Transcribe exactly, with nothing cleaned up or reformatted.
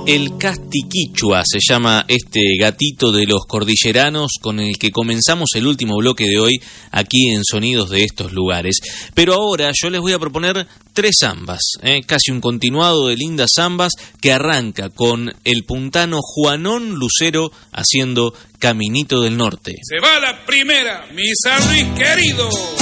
El Castiquichua se llama este gatito de los cordilleranos con el que comenzamos el último bloque de hoy aquí en Sonidos de estos lugares. Pero ahora yo les voy a proponer tres zambas, ¿eh? Casi un continuado de lindas zambas que arranca con el puntano Juanón Lucero haciendo Caminito del Norte. Se va la primera, mi San Luis querido.